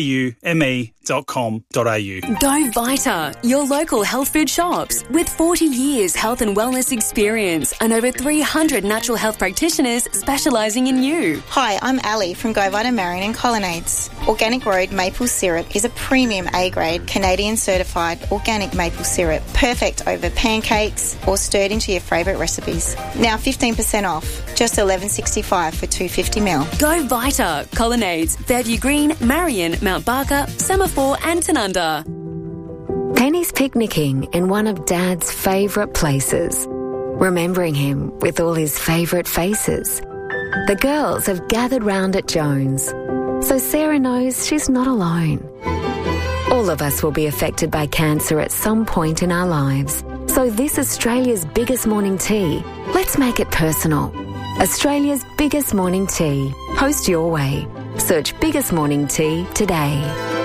HAUME.com.au. Go Vita, your local health food shops. With 40 years health and wellness experience and over 300 natural health practitioners specialising in you. Hi, I'm Ali from Go Vita Marion and Colonnades. Organic Road maple syrup is a premium A-grade Canadian certified organic maple syrup, perfect over pancakes or stirred into your favourite recipes. Now 15% off, just $11.65 for 250ml. Go Vita, Colonnades, Fairview Green, Marion, Mount Barker, Semaphore and Tanunda. Penny's picnicking in one of Dad's favourite places, remembering him with all his favourite faces. The girls have gathered round at Jones, so Sarah knows she's not alone. All of us will be affected by cancer at some point in our lives. So this Australia's biggest morning tea, let's make it personal. Australia's biggest morning tea. Post your way. Search Biggest Morning Tea today.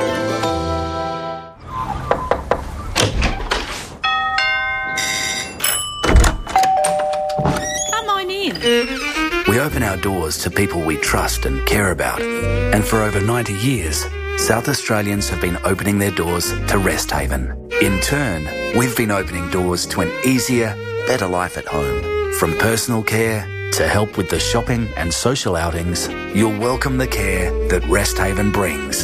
Come on in. We open our doors to people we trust and care about. And for over 90 years, South Australians have been opening their doors to Rest Haven. In turn, we've been opening doors to an easier, better life at home. From personal care to help with the shopping and social outings, you'll welcome the care that Rest Haven brings.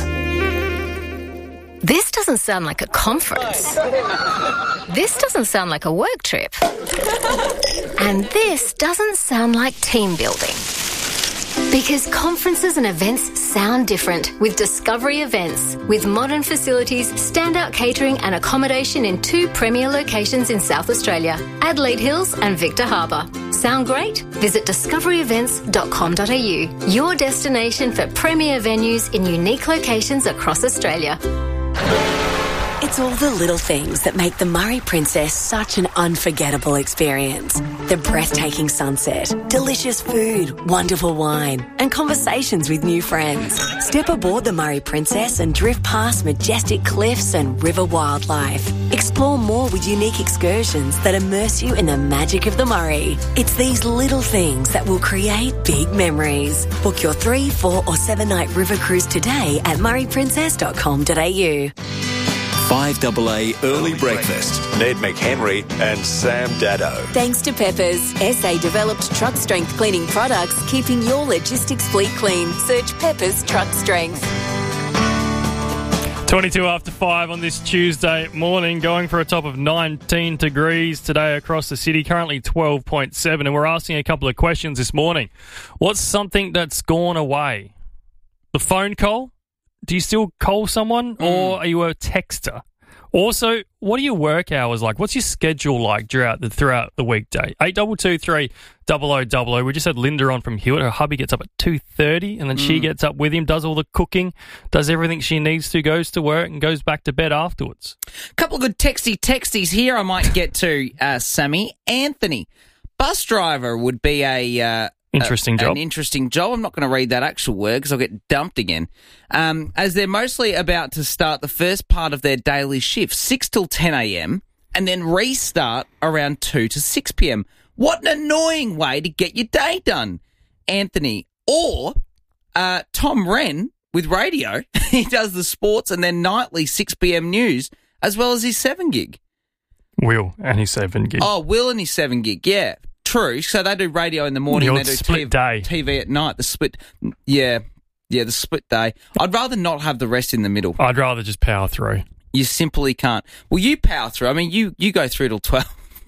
This doesn't sound like a conference. This doesn't sound like a work trip. And this doesn't sound like team building. Because conferences and events sound different with Discovery Events. With modern facilities, standout catering and accommodation in 2 premier locations in South Australia, Adelaide Hills and Victor Harbour. Sound great? Visit discoveryevents.com.au, your destination for premier venues in unique locations across Australia. It's all the little things that make the Murray Princess such an unforgettable experience. The breathtaking sunset, delicious food, wonderful wine, and conversations with new friends. Step aboard the Murray Princess and drift past majestic cliffs and river wildlife. Explore more with unique excursions that immerse you in the magic of the Murray. It's these little things that will create big memories. Book your 3, 4 or 7-night river cruise today at murrayprincess.com.au. 5AA Early Breakfast. Ned McHenry and Sam Dado. Thanks to Peppers, SA developed truck strength cleaning products, keeping your logistics fleet clean. Search Peppers Truck Strength. 22 after 5 on this Tuesday morning, going for a top of 19 degrees today across the city, currently 12.7, and we're asking a couple of questions this morning. What's something that's gone away? The phone call? Do you still call someone, or are you a texter? Also, what are your work hours like? What's your schedule like throughout the weekday? 8223 0000. We just had Linda on from Hewitt. Her hubby gets up at 2:30, and then she gets up with him, does all the cooking, does everything she needs to, goes to work, and goes back to bed afterwards. A couple of good texties here I might get to, Sammy. Anthony, bus driver would be Interesting job. An interesting job. I'm not going to read that actual word because I'll get dumped again. As they're mostly about to start the first part of their daily shift, 6 till 10 a.m, and then restart around 2 to 6 p.m. What an annoying way to get your day done, Anthony. Or Tom Wren with radio. He does the sports and then nightly 6 p.m. news, as well as his 7 gig. Will and his 7 gig. Oh, Will and his 7 gig, yeah. True. So they do radio in the morning, they do split day. TV at night. The split, the split day. I'd rather not have the rest in the middle. I'd rather just power through. You simply can't. Well, you power through. I mean, you go through till 12.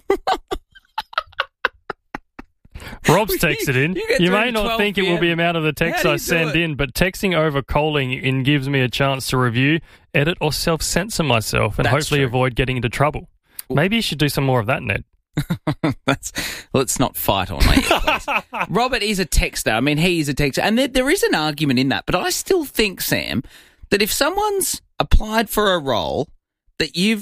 Rob's texted in. You may not think it will be amount of the text I send in, but texting over calling in gives me a chance to review, edit, or self-censor myself and hopefully avoid getting into trouble. Maybe you should do some more of that, Ned. Let's not fight on me, please. Robert is a texter. I mean, he is a texter. And there is an argument in that. But I still think, Sam, that if someone's applied for a role that you're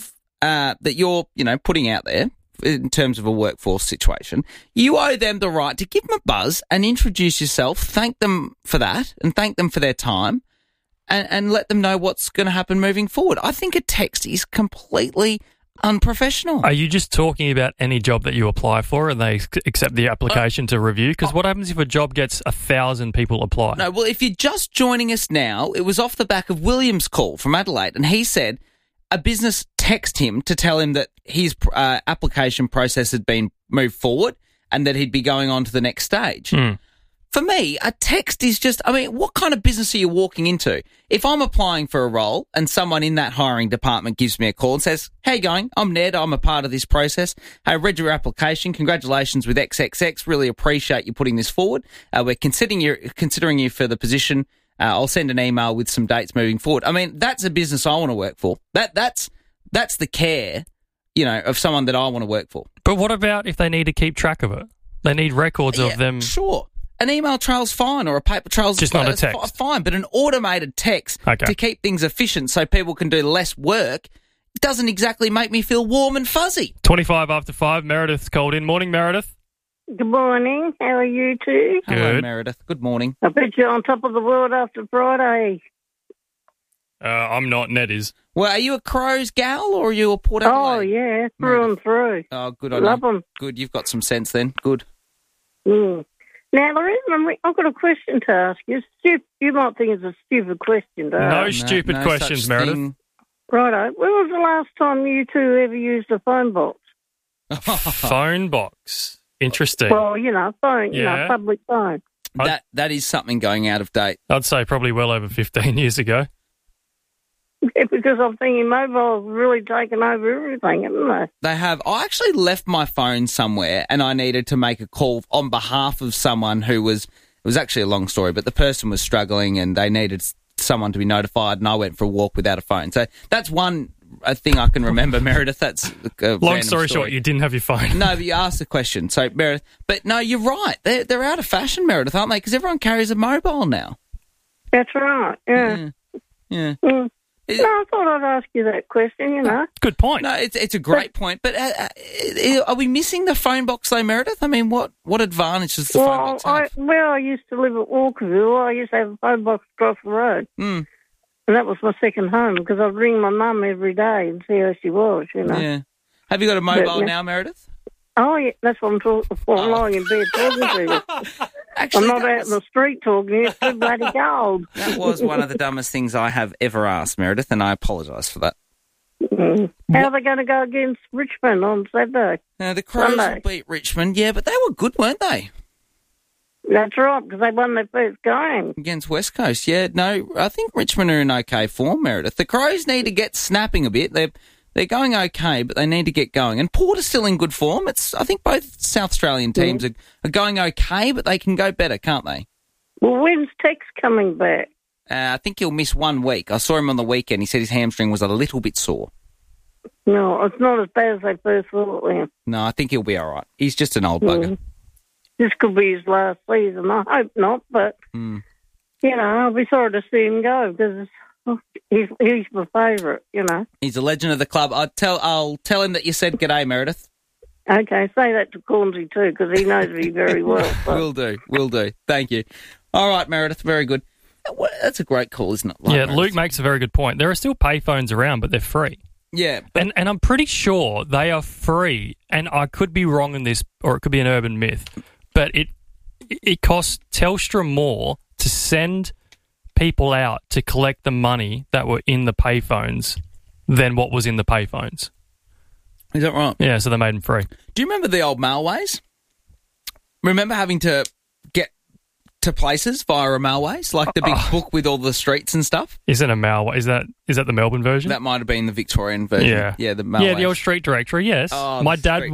putting out there in terms of a workforce situation, you owe them the right to give them a buzz and introduce yourself, thank them for that and thank them for their time and let them know what's going to happen moving forward. I think a text is completely unprofessional. Are you just talking about any job that you apply for and they accept the application to review? Because what happens if a job gets 1,000 people apply? No, well, if you're just joining us now, it was off the back of William's call from Adelaide, and he said a business texted him to tell him that his application process had been moved forward and that he'd be going on to the next stage. For me, a text is just, I mean, what kind of business are you walking into? If I'm applying for a role and someone in that hiring department gives me a call and says, "How you going? I'm Ned. I'm a part of this process. I read your application. Congratulations with XXX. Really appreciate you putting this forward. We're considering you for the position. I'll send an email with some dates moving forward." I mean, that's a business I want to work for. That's the care, of someone that I want to work for. But what about if they need to keep track of it? They need records of them. Sure. An email trail's fine, or a paper trail's just not a text. Fine, but an automated text to keep things efficient so people can do less work doesn't exactly make me feel warm and fuzzy. 25 after 5, Meredith's called in. Morning, Meredith. Good morning. How are you two? Hello, Meredith. Good morning. I bet you're on top of the world after Friday. I'm not. Ned is. Well, are you a Crows gal or are you a Port Adelaide? Oh, yeah, through and through. Oh, good on Love you. them. Good, you've got some sense then. Good. Now, the reason I've got a question to ask you. You might think it's a stupid question to ask. No stupid questions, Meredith. Righto. When was the last time you two ever used a phone box? Phone box. Interesting. Well, phone, public phone. That is something going out of date. I'd say probably well over 15 years ago. Yeah, because I'm thinking mobile's really taken over everything, haven't they? They have. I actually left my phone somewhere and I needed to make a call on behalf of someone who was, it was actually a long story, but the person was struggling and they needed someone to be notified and I went for a walk without a phone. So that's one thing I can remember, Meredith. That's a long story short, you didn't have your phone. No, but you asked the question. So, Meredith, but no, you're right. They're out of fashion, Meredith, aren't they? Because everyone carries a mobile now. That's right, yeah. Yeah. No, I thought I'd ask you that question, you know. Good point. No, it's a great point. But are we missing the phone box, though, Meredith? I mean, what advantage does the phone box have? Where I used to live at Walkerville, I used to have a phone box across the road. Mm. And that was my second home because I'd ring my mum every day and see how she was, you know. Yeah. Have you got a mobile now, Meredith? Oh, yeah, that's what I'm talking for. I'm lying in bed talking to you. Actually, I'm not out in the street talking. It's too bloody cold. That was one of the dumbest things I have ever asked, Meredith, and I apologise for that. How are they going to go against Richmond on Saturday? The Crows will beat Richmond, yeah, but they were good, weren't they? That's right, because they won their first game. Against West Coast, yeah. No, I think Richmond are in okay form, Meredith. The Crows need to get snapping a bit. They're going okay, but they need to get going. And Port is still in good form. I think both South Australian teams are going okay, but they can go better, can't they? Well, when's Tex coming back? I think he'll miss 1 week. I saw him on the weekend. He said his hamstring was a little bit sore. No, it's not as bad as they first thought, Liam. No, I think he'll be all right. He's just an old bugger. This could be his last season. I hope not, but, you know, I'll be sorry to see him go because he's my favourite, you know. He's a legend of the club. I'll tell him that you said g'day, Meredith. Okay, say that to Cornsey too, because he knows me very well. So. Will do. Thank you. All right, Meredith, very good. That's a great call, isn't it? Luke makes a very good point. There are still payphones around, but they're free. Yeah. And I'm pretty sure they are free, and I could be wrong in this, or it could be an urban myth, but it costs Telstra more to send people out to collect the money that were in the payphones than what was in the payphones. Is that right? Yeah, so they made them free. Do you remember the old mailways? Remember having to get to places via a mailways, like the big book with all the streets and stuff? Isn't a mailway? Is that the Melbourne version? That might have been the Victorian version. Yeah, the mailways. Yeah, the old street directory. Yes, my dad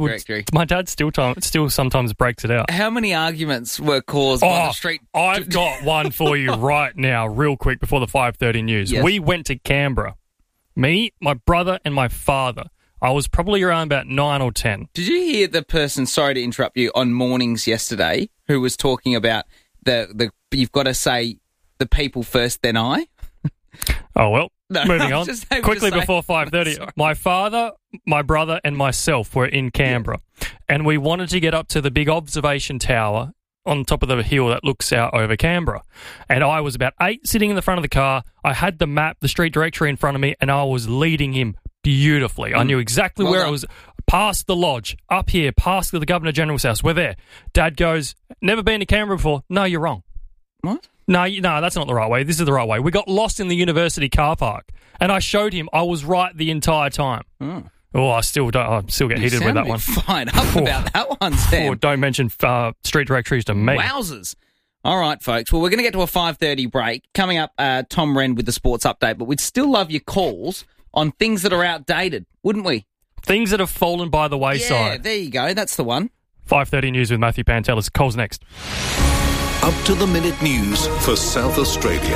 still sometimes breaks it out. How many arguments were caused by the street? I've got one for you right now, real quick before the 5:30 news. Yes. We went to Canberra. Me, my brother, and my father. I was probably around about 9 or 10. Did you hear the person? Sorry to interrupt you. On Mornings yesterday, who was talking about the you've got to say the people first, then I. Oh well. No, moving on quickly before 5:30. My father, my brother, and myself were in Canberra, and we wanted to get up to the big observation tower on top of the hill that looks out over Canberra. And I was about 8, sitting in the front of the car. I had the map, the street directory in front of me, and I was leading him beautifully. I knew exactly where I was. Past the lodge, up here, past the Governor General's house. We're there. Dad goes, never been to Canberra before. No, you're wrong. What? No, that's not the right way. This is the right way. We got lost in the university car park, and I showed him I was right the entire time. I still get heated with that one. Fired up about that one, Sam. Don't mention street directories to me. Wowzers. All right, folks. Well, we're going to get to a 5:30 break. Coming up, Tom Wren with the sports update, but we'd still love your calls on things that are outdated, wouldn't we? Things that have fallen by the wayside. Yeah, there you go. That's the one. 5:30 news with Matthew Pantelis. Calls next. Up to the minute news for South Australia.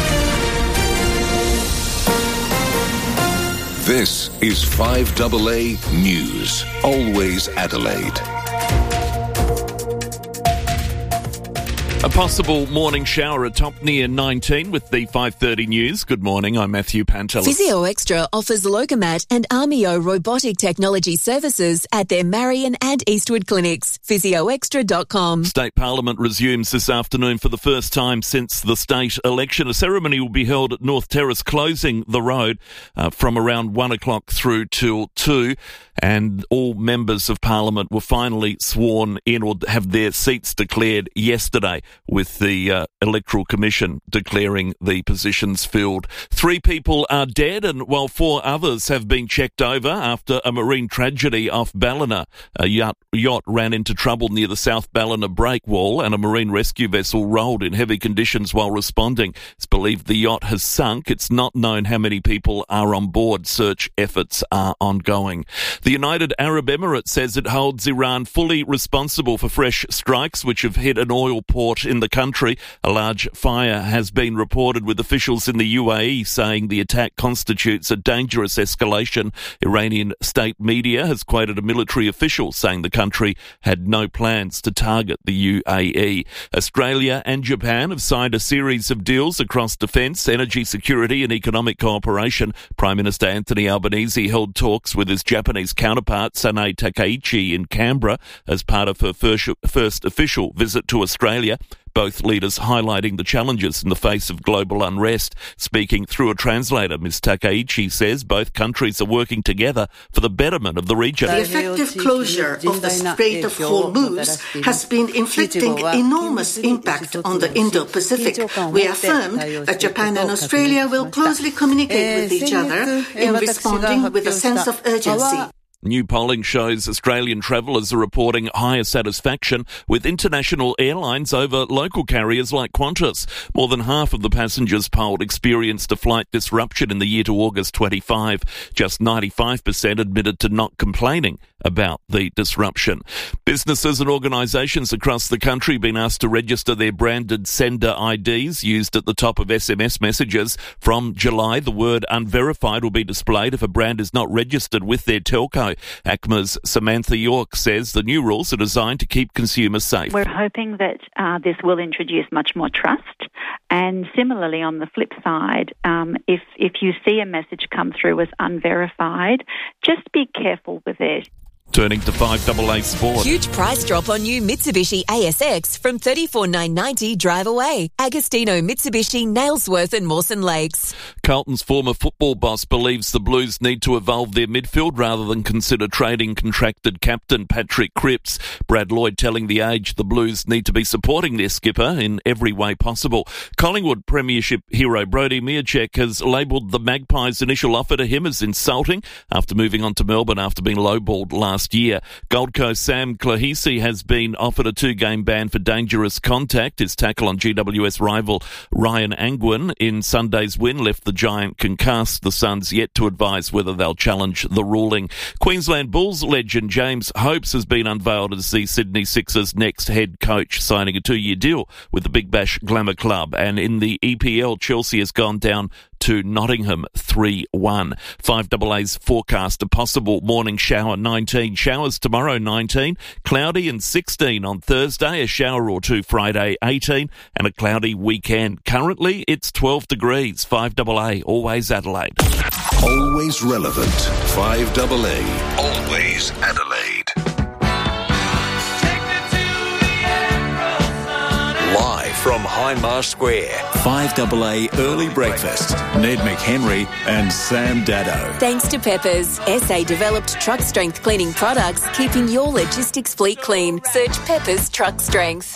This is 5AA News. Always Adelaide. A possible morning shower atop near 19 with the 5:30 news. Good morning, I'm Matthew Pantelis. Physio Extra offers Logomat and Armio robotic technology services at their Marion and Eastwood clinics. physioextra.com. State Parliament resumes this afternoon for the first time since the state election. A ceremony will be held at North Terrace, closing the road from around 1 o'clock through till 2. And all members of Parliament were finally sworn in or have their seats declared yesterday, with the Electoral Commission declaring the positions filled. 3 people are dead, and while 4 others have been checked over after a marine tragedy off Ballina. A yacht ran into trouble near the South Ballina breakwall, and a marine rescue vessel rolled in heavy conditions while responding. It's believed the yacht has sunk. It's not known how many people are on board. Search efforts are ongoing. The United Arab Emirates says it holds Iran fully responsible for fresh strikes which have hit an oil port in the country. A large fire has been reported, with officials in the UAE saying the attack constitutes a dangerous escalation. Iranian state media has quoted a military official saying the country had no plans to target the UAE. Australia and Japan have signed a series of deals across defence, energy security and economic cooperation. Prime Minister Anthony Albanese held talks with his Japanese counterpart Sanae Takaichi in Canberra as part of her first official visit to Australia. Both leaders highlighting the challenges in the face of global unrest. Speaking through a translator, Ms. Takaichi says both countries are working together for the betterment of the region. The effective closure of the Strait of Hormuz has been inflicting enormous impact on the Indo-Pacific. We affirmed that Japan and Australia will closely communicate with each other in responding with a sense of urgency. New polling shows Australian travellers are reporting higher satisfaction with international airlines over local carriers like Qantas. More than half of the passengers polled experienced a flight disruption in the year to August 25. Just 95% admitted to not complaining about the disruption. Businesses and organisations across the country have been asked to register their branded sender IDs used at the top of SMS messages. From July, the word unverified will be displayed if a brand is not registered with their telco. ACMA's Samantha York says the new rules are designed to keep consumers safe. We're hoping that this will introduce much more trust. And similarly, on the flip side, if you see a message come through as unverified, just be careful with it. Turning to 5AA Sport. Huge price drop on new Mitsubishi ASX from $34,990 drive away. Agostino Mitsubishi, Nailsworth and Mawson Lakes. Carlton's former football boss believes the Blues need to evolve their midfield rather than consider trading contracted captain Patrick Cripps. Brad Lloyd telling The Age the Blues need to be supporting their skipper in every way possible. Collingwood Premiership hero Brodie Mihocek has labelled the Magpies' initial offer to him as insulting after moving on to Melbourne after being lowballed last year. Gold Coast Sam Clahisi has been offered a 2-game ban for dangerous contact. His tackle on GWS rival Ryan Angwin in Sunday's win left the Giant concussed. The Suns yet to advise whether they'll challenge the ruling. Queensland Bulls legend James Hopes has been unveiled as the Sydney Sixers' next head coach, signing a 2-year deal with the Big Bash Glamour Club. And in the EPL, Chelsea has gone down to Nottingham 3-1. 5AA's forecast: a possible morning shower 19, showers tomorrow 19, cloudy and 16 on Thursday, a shower or two Friday 18, and a cloudy weekend. Currently it's 12 degrees. 5AA, always Adelaide. Always relevant. 5AA, always Adelaide. Live from Hindmarsh Square, 5AA Early Breakfast. Ned McHenry and Sam Dado. Thanks to Peppers, SA-developed truck strength cleaning products, keeping your logistics fleet clean. Search Peppers Truck Strength.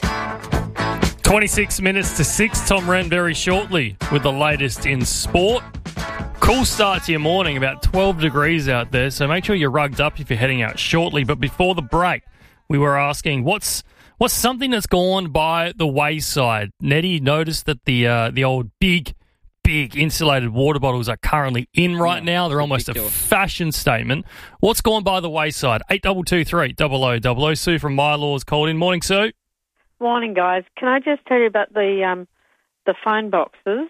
26 minutes to 6. Tom Wren very shortly with the latest in sport. Cool start to your morning, about 12 degrees out there, so make sure you're rugged up if you're heading out shortly. But before the break, we were asking, what's something that's gone by the wayside? Nettie noticed that the old big insulated water bottles are currently in right now. They're almost ridiculous. A fashion statement. What's gone by the wayside? 8223 0000. Sue from Mylaw's called in. Morning, Sue. Morning, guys. Can I just tell you about the phone boxes?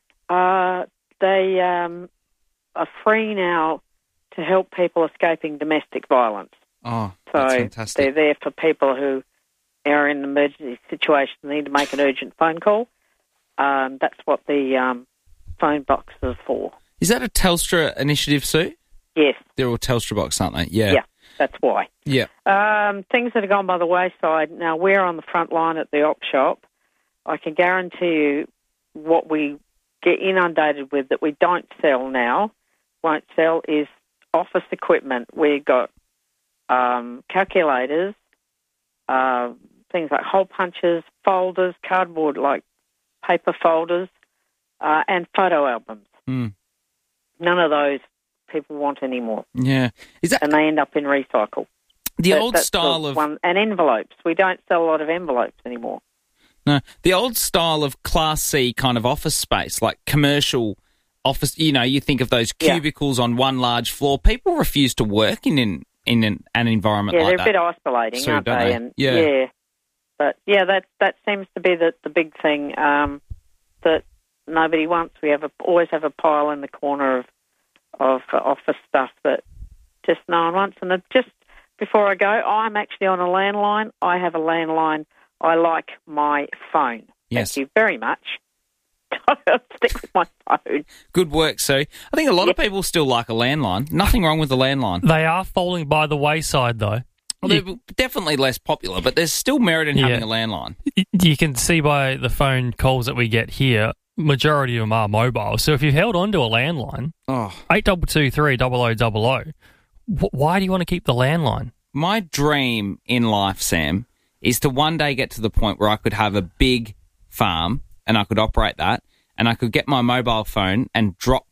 They are free now to help people escaping domestic violence. Oh, so that's fantastic. They're there for people who are in an emergency situation and need to make an urgent phone call. That's what the phone box is for. Is that a Telstra initiative, Sue? Yes. They're all Telstra box, aren't they? Yeah. Yeah, that's why. Yeah. Things that have gone by the wayside. Now, we're on the front line at the op shop. I can guarantee you what we get inundated with that we don't sell now, won't sell, is office equipment. We've got calculators, things like hole punches, folders, cardboard like paper folders, and photo albums. Mm. None of those people want anymore. Yeah. And they end up in recycle. Old style of... And envelopes. We don't sell a lot of envelopes anymore. No, the old style of Class C kind of office space, like commercial office, you think of those cubicles on one large floor. People refuse to work in an environment like that. Yeah, they're a bit isolating, aren't they? And yeah. But yeah, that seems to be the big thing that nobody wants. We always have a pile in the corner of office stuff that just no one wants. And just before I go, I'm actually on a landline. I have a landline. I like my phone. Yes. Thank you very much. I'll stick with my phone. Good work, Sue. I think a lot of people still like a landline. Nothing wrong with a landline. They are falling by the wayside, though. Well, they're definitely less popular, but there's still merit in having a landline. You can see by the phone calls that we get here, majority of them are mobile. So if you've held on to a landline, 8223 0000, why do you want to keep the landline? My dream in life, Sam, is to one day get to the point where I could have a big farm and I could operate that and I could get my mobile phone and drop